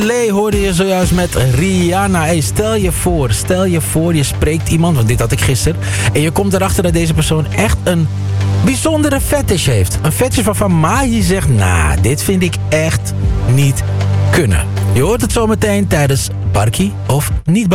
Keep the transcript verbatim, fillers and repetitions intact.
Lee hoorde je zojuist met Rihanna. Hey, stel je voor, stel je voor, je spreekt iemand, want dit had ik gisteren. En je komt erachter dat deze persoon echt een bijzondere fetish heeft. Een fetish waarvan Mahi zegt, nou, dit vind ik echt niet kunnen. Je hoort het zo meteen tijdens Barkie of niet